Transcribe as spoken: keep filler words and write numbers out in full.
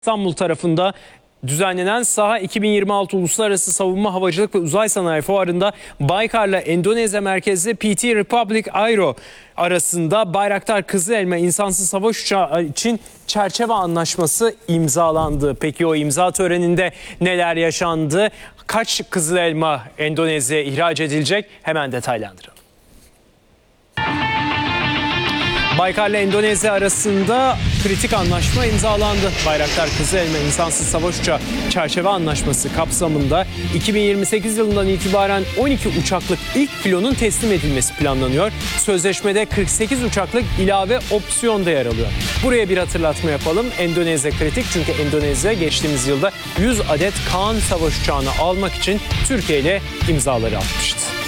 İstanbul tarafında düzenlenen Saha iki bin yirmi altı Uluslararası Savunma Havacılık ve Uzay Sanayi Fuarı'nda Baykar'la Endonezya merkezli P T Republic Aero arasında Bayraktar Kızılelma insansız hava uçağı için çerçeve anlaşması imzalandı. Peki o imza töreninde neler yaşandı? Kaç Kızılelma Endonezya'ya ihraç edilecek? Hemen detaylandıralım. Baykar'la Endonezya arasında kritik anlaşma imzalandı. Bayraktar Kızılelma insansız savaş uçağı çerçeve anlaşması kapsamında iki bin yirmi sekiz yılından itibaren on iki uçaklık ilk filonun teslim edilmesi planlanıyor. Sözleşmede kırk sekiz uçaklık ilave opsiyon da yer alıyor. Buraya bir hatırlatma yapalım. Endonezya kritik çünkü Endonezya geçtiğimiz yılda yüz adet Kaan savaş uçağını almak için Türkiye ile imzaları atmıştı.